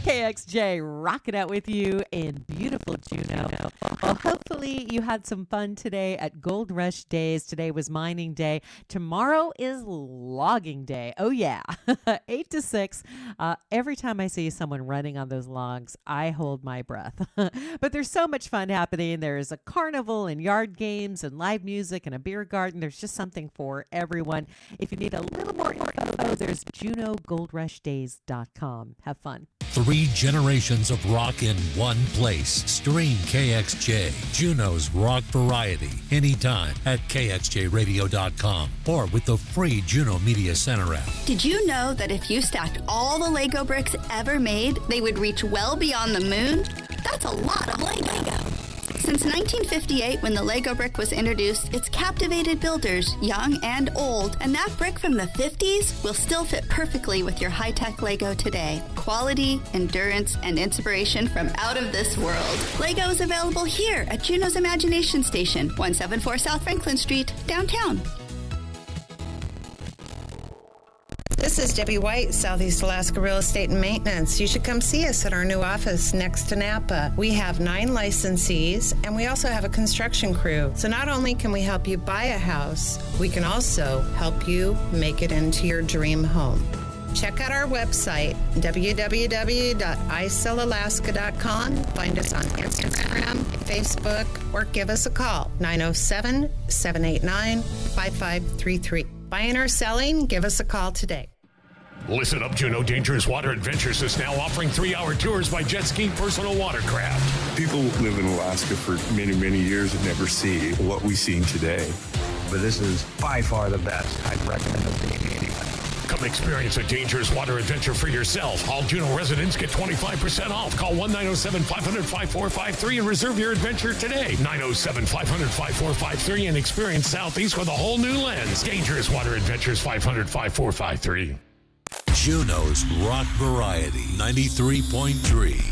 KXJ rocking out with you in beautiful Juneau. Well, hopefully you had some fun today at Gold Rush Days. Today was mining day. Tomorrow is logging day. Oh, yeah. 8 to 6. Every time I see someone running on those logs, I hold my breath. But there's so much fun happening. There's a carnival and yard games and live music and a beer garden. There's just something for everyone. If you need a little more info, there's JuneauGoldRushDays.com. Have fun. 3 generations of rock in one place. Stream KXJ, Juneau's rock variety, anytime at KXJRadio.com or with the free Juneau Media Center app. Did you know that if you stacked all the Lego bricks ever made, they would reach well beyond the moon? That's a lot of Lego. Since 1958, when the Lego brick was introduced, it's captivated builders, young and old, and that brick from the 50s will still fit perfectly with your high-tech Lego today. Quality, endurance, and inspiration from out of this world. Lego is available here at Juneau's Imagination Station, 174 South Franklin Street, downtown. This is Debbie White, Southeast Alaska Real Estate and Maintenance. You should come see us at our new office next to Napa. We have 9 licensees, and we also have a construction crew. So not only can we help you buy a house, we can also help you make it into your dream home. Check out our website, www.iSellAlaska.com. Find us on Instagram, Facebook, or give us a call, 907-789-5533. Buying or selling, give us a call today. Listen up, Juneau. Dangerous Water Adventures is now offering 3-hour tours by jet ski personal watercraft. People live in Alaska for many, many years and never see what we've seen today. But this is by far the best. I'd recommend it to anybody. Come experience a dangerous water adventure for yourself. All Juneau residents get 25% off. Call 1-907-500-5453 and reserve your adventure today. 907-500-5453 and experience Southeast with a whole new lens. Dangerous Water Adventures, 500-5453. Juneau's rock variety, 93.3